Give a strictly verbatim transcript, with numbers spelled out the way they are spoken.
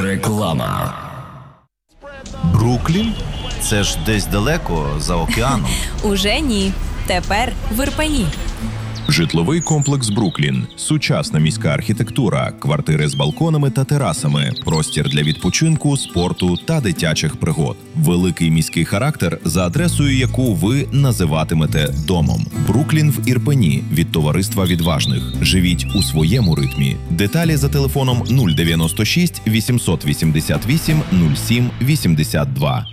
Реклама. Бруклін? Це ж десь далеко, за океаном. Уже ні. Тепер в Ірпені. Житловий комплекс «Бруклін». Сучасна міська архітектура, квартири з балконами та терасами, простір для відпочинку, спорту та дитячих пригод. Великий міський характер, за адресою яку ви називатимете домом. «Бруклін» в Ірпені від товариства відважних. Живіть у своєму ритмі. Деталі за телефоном нуль дев'яносто шість вісімсот вісімдесят вісім нуль сім вісімдесят два.